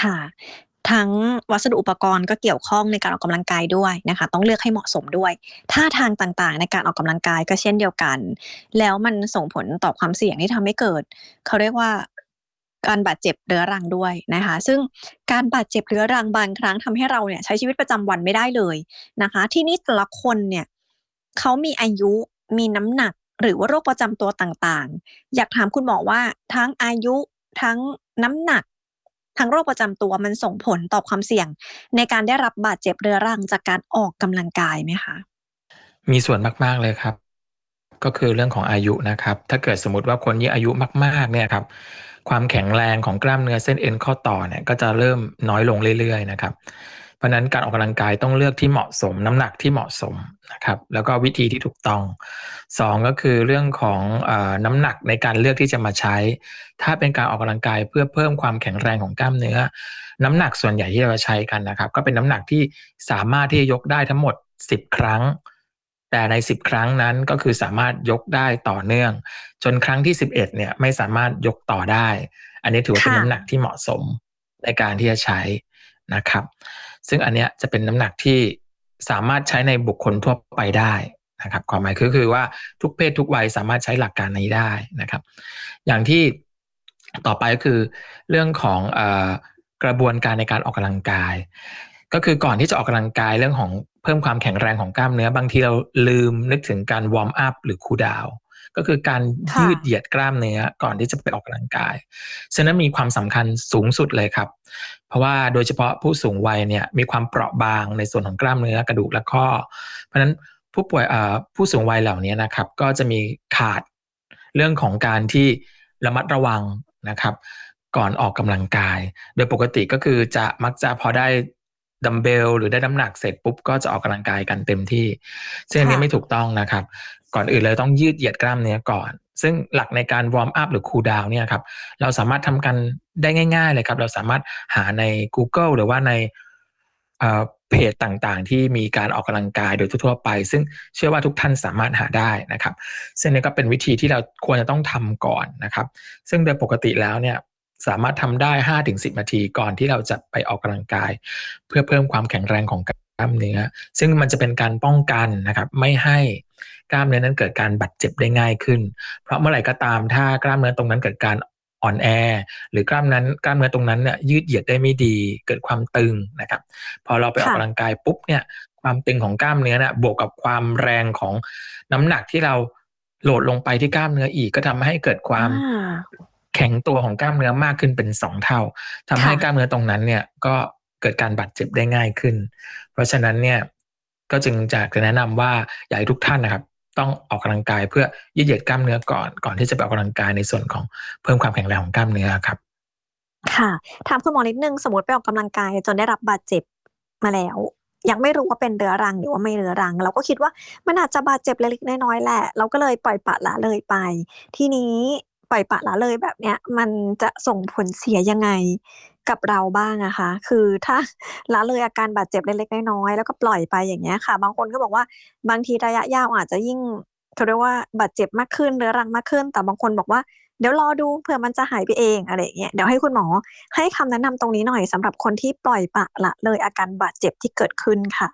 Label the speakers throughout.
Speaker 1: ค่ะทั้งวัสดุอุปกรณ์ก็เกี่ยวข้องในการออกกำลังกายด้วยนะคะต้องเลือกให้เหมาะสมด้วยท่าทางต่างๆในการออกกำลังกายก็เช่นเดียวกันแล้วมันส่งผลต่อความเสี่ยงที่ทำให้เกิดเขาเรียกว่าการบาดเจ็บเรื้อรังด้วยนะคะซึ่งการบาดเจ็บเรื้อรังบางครั้งทำให้เราเนี่ยใช้ชีวิตประจำวันไม่ได้เลยนะคะทีนี้แต่ละคนเนี่ยเขามีอายุมีน้ำหนักหรือว่าโรคประจำตัวต่างๆอยากถามคุณหมอว่าทั้งอายุทั้งน้ำหนัก ทั้งโรคประจำตัวมันส่งผลต่อความเสี่ยงในการได้รับบาดเจ็บเรื้อรังจากการออกกำลังกายไหมคะ
Speaker 2: มีส่วนมากๆเลยครับก็คือเรื่องของอายุนะครับถ้าเกิดสมมติว่าคนที่อายุมากๆเนี่ยครับความแข็งแรงของกล้ามเนื้อเส้นเอ็นข้อต่อเนี่ยก็จะเริ่มน้อยลงเรื่อยๆนะครับเพราะฉะนั้นการออกกำลังกายต้องเลือกที่เหมาะสมน้ำหนักที่เหมาะสมนะครับแล้วก็วิธีที่ถูกต้องสองก็คือเรื่องของน้ำหนักในการเลือกที่จะมาใช้ถ้าเป็นการออกกำลังกายเพื่อเพิ่มความแข็งแรงของกล้ามเนื้อน้ำหนักส่วนใหญ่ที่เราใช้กันนะครับก็เป็นน้ำหนักที่สามารถที่จะยกได้ทั้งหมด10 ครั้ง แต่ใน10 ครั้งนั้นก็คือสามารถยกได้ต่อเนื่องจนครั้งที่11เนี่ยไม่สามารถยกต่อได้อันนี้ถือว่าเป็น
Speaker 1: ค่ะ
Speaker 2: น้ำหนักที่เหมาะสมในการที่จะใช้นะครับซึ่งอันเนี้ยจะเป็นน้ำหนักที่สามารถใช้ในบุคคลทั่วไปได้นะครับความหมายคือว่าทุกเพศทุกวัยสามารถใช้หลักการนี้ได้นะครับอย่างที่ต่อไปก็คือเรื่องของกระบวนการในการออกกำลังกายก็คือก่อนที่จะออกกำลังกายเรื่องของเพิ่มความแข็งแรงของกล้ามเนื้อบางทีเราลืมนึกถึงการวอร์มอัพหรือคูลดาวน์ก็คือการยื
Speaker 1: ค่ะ
Speaker 2: ดเหยียดกล้ามเนื้อก่อนที่จะไปออกกำลังกายฉะนั้นมีความสำคัญสูงสุดเลยครับเพราะว่าโดยเฉพาะผู้สูงวัยเนี่ยมีความเปราะบางในส่วนของกล้ามเนื้อกระดูกและข้อเพราะฉะนั้นผู้สูงวัยเหล่านี้นะครับก็จะมีขาดเรื่องของการที่ระมัดระวังนะครับก่อนออกกำลังกายโดยปกติก็คือจะมักจะพอได้ดัมเบลหรือได้น้ำหนักเสร็จปุ๊บก็จะออกกำลังกายกันเต็มที่ซึ่งอันนี้
Speaker 1: ค่ะ
Speaker 2: ไม่ถูกต้องนะครับก่อนอื่นเลยต้องยืดเหยียดกล้ามเนื้อก่อนซึ่งหลักในการวอร์มอัพหรือคูลดาวน์เนี่ยครับเราสามารถทำกันได้ง่ายๆเลยครับเราสามารถหาใน Google หรือว่าในเพจต่างๆที่มีการออกกำลังกายโดยทั่วๆไปซึ่งเชื่อว่าทุกท่านสามารถหาได้นะครับซึ่งนี่ก็เป็นวิธีที่เราควรจะต้องทำก่อนนะครับซึ่งโดยปกติแล้วเนี่ยสามารถทำได้5-10 นาทีก่อนที่เราจะไปออกกำลังกายเพื่อเพิ่มความแข็งแรงของกล้ามเนื้อซึ่งมันจะเป็นการป้องกันนะครับไม่ให้กล้ามเนื้อนั้นเกิดการบาดเจ็บได้ง่ายขึ้นเพราะเมื่อไหร่ก็ตามถ้ากล้ามเนื้อตรงนั้นเกิดการอ่อนแอหรือกล้ามเนื้อตรงนั้นเนี่ยยืดเหยียดได้ไม่ดีเกิดความตึงนะครับพอเราไปออก
Speaker 1: ค่ะ
Speaker 2: กำลังกายปุ๊บเนี่ยความตึงของกล้ามเนื้อเนี่ยบวกกับความแรงของน้ำหนักที่เราโหลดลงไปที่กล้ามเนื้ออีกก็ทำให้เกิดควา
Speaker 1: อา
Speaker 2: มแข็งตัวของกล้ามเนื้อมากขึ้นเป็น2 เท่าทำให้
Speaker 1: ค่ะ
Speaker 2: กล้ามเนื้อตรงนั้นเนี่ยก็เกิดการบาดเจ็บได้ง่ายขึ้นเพราะฉะนั้นเนี่ยก็จึงจะแนะนำว่าอยากให้ทุกท่านนะครับต้องออกกำลังกายเพื่อยืดเหยียดกล้ามเนื้อก่อนที่จะไปออกกำลังกายในส่วนของเพิ่มความแข็งแรงของกล้ามเนื้อครับ
Speaker 1: ค่ะถามคุณหมอนิดหนึ่งสมมุติไปออกกำลังกายจนได้รับบาดเจ็บมาแล้วยังไม่รู้ว่าเป็นเรื้อรังหรือว่าไม่เรื้อรังเราก็คิดว่ามันอาจจะบาดเจ็บเล็กๆน้อยๆแหละเราก็เลยปล่อยปละละเลยไปทีนี้ปล่อยปละละเลยแบบเนี้ยมันจะส่งผลเสียยังไงกับเราบ้างอะคะคือถ้าละเลยอาการบาดเจ็บเล็กๆน้อยๆแล้วก็ปล่อยไปอย่างเงี้ยค่ะบางคนก็บอกว่าบางทีระยะยาวอาจจะยิ่งเขาเรียกว่าบาดเจ็บมากขึ้นเรื้อรังมากขึ้นแต่บางคนบอกว่า เดี๋ยวรอดูเผื่อมันจะหายไปเองอะไรอย่างเงี้ยเดี๋ยวให้คุณหมอให้คำแนะนำตรงนี้หน่อยสำหรับคนที่ปล่อยปละละเลยอาการบาดเจ็บที่เกิดขึ้นค่ะ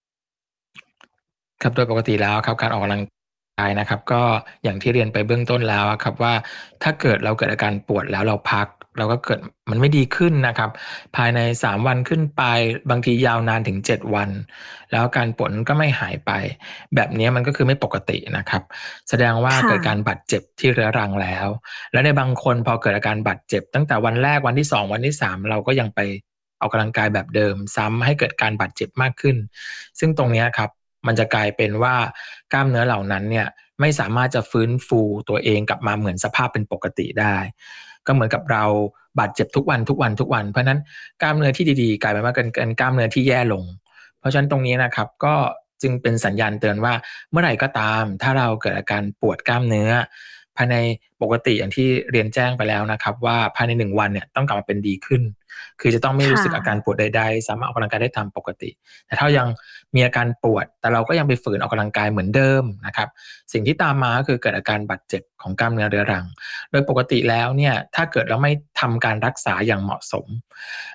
Speaker 2: ครับโดยปกติแล้วครับการออกกำลังกายนะครับก็อย่างที่เรียนไปเบื้องต้นแล้วครับว่าถ้าเกิดเราเกิดอาการปวดแล้วเราพักเราก็เกิดมันไม่ดีขึ้นนะครับภายใน3 วันขึ้นไปบางทียาวนานถึง7 วันแล้วอาการปวดก็ไม่หายไปแบบนี้มันก็คือไม่ปกตินะครับแสดงว่า
Speaker 1: ค่ะ
Speaker 2: เกิดการบาดเจ็บที่เรื้อรังแล้วและในบางคนพอเกิดอาการบาดเจ็บตั้งแต่วันแรกวันที่2วันที่3เราก็ยังไปออกกำลังกายแบบเดิมซ้ำให้เกิดการบาดเจ็บมากขึ้นซึ่งตรงนี้ครับ มันจะกลายเป็นว่ากล้ามเนื้อเหล่านั้นเนี่ยไม่สามารถจะฟื้นฟูตัวเองกลับมาเหมือนสภาพเป็นปกติได้ก็เหมือนกับเราบาดเจ็บทุกวันทุกวันทุกวันเพราะฉะนั้นกล้ามเนื้อที่ดีๆกลายเป็นว่าเป็นกล้ามเนื้อที่แย่ลงเพราะฉะนั้นตรงนี้นะครับก็จึงเป็นสัญญาณเตือนว่าเมื่อไหร่ก็ตามถ้าเราเกิดอาการปวดกล้ามเนื้อภายในปกติอย่างที่เรียนแจ้งไปแล้วนะครับว่าภายใน1 วันเนี่ยต้องกลับมาเป็นดีขึ้นคือจะต้องไม่รู้
Speaker 1: ค่ะ
Speaker 2: สึกอาการปวดใดๆสามารถออกกำลังกายได้ตามปกติ แต่ถ้ายังมีอาการปวดแต่เราก็ยังไปฝืนออกกำลังกายเหมือนเดิมนะครับสิ่งที่ตามมาก็คือเกิดอาการบาดเจ็บของกล้ามเนื้อเรื้อรังโดยปกติแล้วเนี่ยถ้าเกิดเราไม่ทำการรักษาอย่างเหมาะสม